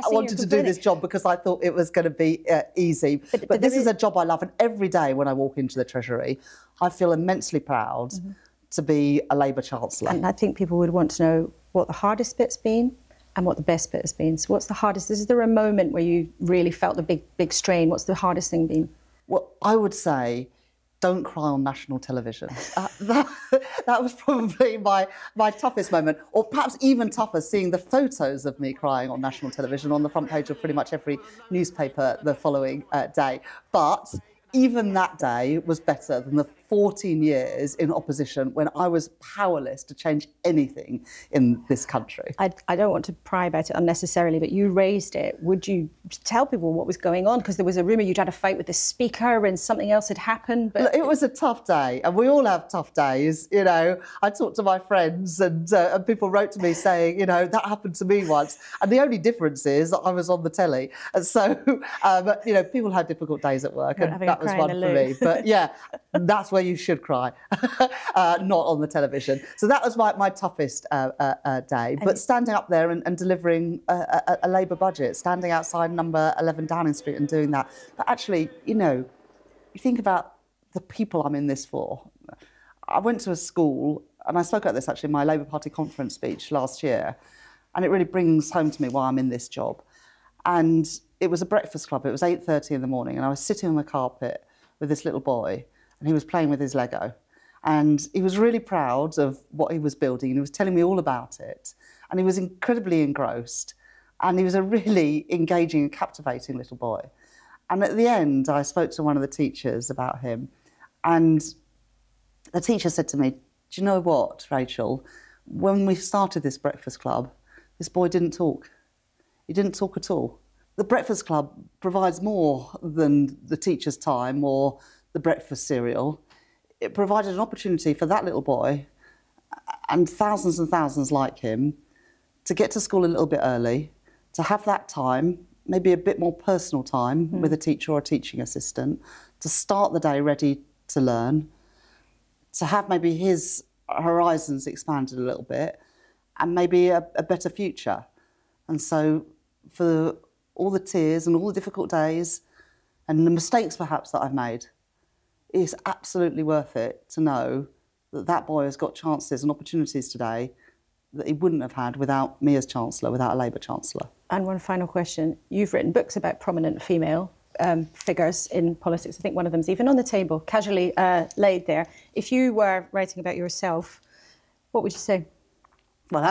wanted to do this job because I thought it was going to be easy. But this is a job I love, and every day when I walk into the Treasury, I feel immensely proud to be a Labour Chancellor. And I think people would want to know what the hardest bit's been and what the best bit has been. So what's the hardest? Is there a moment where you really felt the big strain? What's the hardest thing been? Well, I would say don't cry on national television. That was probably my toughest moment, or perhaps even tougher, seeing the photos of me crying on national television on the front page of pretty much every newspaper the following day. But even that day was better than the 14 years in opposition when I was powerless to change anything in this country. I don't want to pry about it unnecessarily, but you raised it. Would you tell people what was going on? Because there was a rumour you'd had a fight with the Speaker and something else had happened. But look, it was a tough day, and we all have tough days. You know, I talked to my friends, and people wrote to me saying, you know, that happened to me once. And the only difference is that I was on the telly. And so, you know, people had difficult days at work, and that was one for me. But yeah, that's where you should cry, not on the television. So that was my toughest day. But standing up there and delivering a Labour budget, standing outside number 11 Downing Street and doing that. But actually, you know, you think about the people I'm in this for. I went to a school, and I spoke about this actually in my Labour Party conference speech last year, and it really brings home to me why I'm in this job. And it was a breakfast club. It was 8:30 in the morning, and I was sitting on the carpet with this little boy, and he was playing with his Lego. And he was really proud of what he was building, and he was telling me all about it. And he was incredibly engrossed, and he was a really engaging and captivating little boy. And at the end, I spoke to one of the teachers about him, and the teacher said to me, do you know what, Rachel? When we started this breakfast club, this boy didn't talk. He didn't talk at all. The breakfast club provides more than the teacher's time or the breakfast cereal. It provided an opportunity for that little boy and thousands like him to get to school a little bit early, to have that time, maybe a bit more personal time with a teacher or a teaching assistant, to start the day ready to learn, to have maybe his horizons expanded a little bit, and maybe a better future. And so for all the tears and all the difficult days and the mistakes perhaps that I've made, it's absolutely worth it to know that that boy has got chances and opportunities today that he wouldn't have had without me as Chancellor, without a Labour Chancellor. And one final question. You've written books about prominent female figures in politics. I think one of them's even on the table, casually laid there. If you were writing about yourself, what would you say? Well,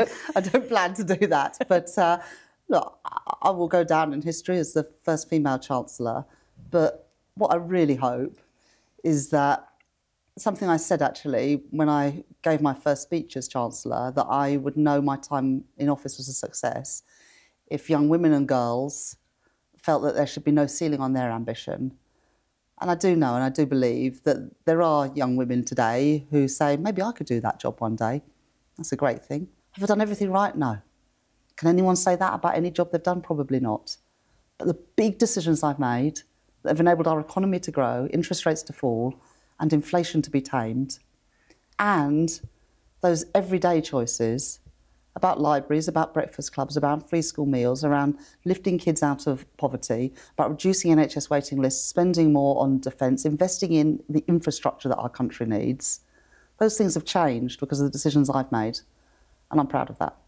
I don't plan to do that, but look, I will go down in history as the first female Chancellor. But what I really hope is that something I said actually when I gave my first speech as Chancellor, that I would know my time in office was a success if young women and girls felt that there should be no ceiling on their ambition. And I do know and I do believe that there are young women today who say, maybe I could do that job one day. That's a great thing. Have I done everything right? No. Can anyone say that about any job they've done? Probably not. But the big decisions I've made that have enabled our economy to grow, interest rates to fall, and inflation to be tamed, and those everyday choices about libraries, about breakfast clubs, about free school meals, around lifting kids out of poverty, about reducing NHS waiting lists, spending more on defence, investing in the infrastructure that our country needs, those things have changed because of the decisions I've made, and I'm proud of that.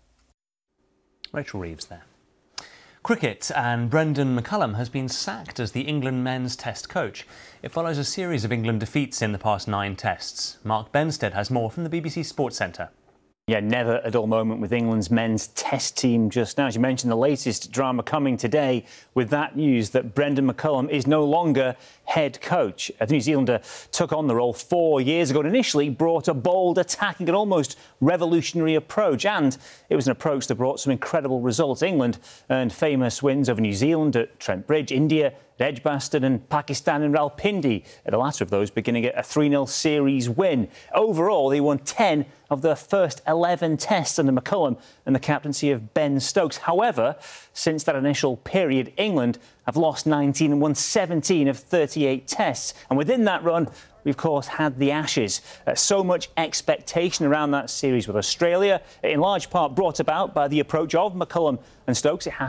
Rachel Reeves there. Cricket, and Brendan McCullum has been sacked as the England men's Test coach. It follows a series of England defeats in the past 9 tests. Mark Benstead has more from the BBC Sports Centre. Yeah, never a dull moment with England's men's Test team just now. As you mentioned, the latest drama coming today with that news that Brendan McCullum is no longer head coach. The New Zealander took on the role 4 years ago and initially brought a bold, attacking and almost revolutionary approach. And it was an approach that brought some incredible results. England earned famous wins over New Zealand at Trent Bridge, India at Edgbaston and Pakistan in Rawalpindi, the latter of those beginning at a 3-0 series win. Overall, they won 10 of their first 11 tests under McCullum and the captaincy of Ben Stokes. However, since that initial period, England have lost 19 and won 17 of 38 tests. And within that run, we, of course, had the Ashes. So much expectation around that series with Australia, in large part brought about by the approach of McCullum and Stokes. It has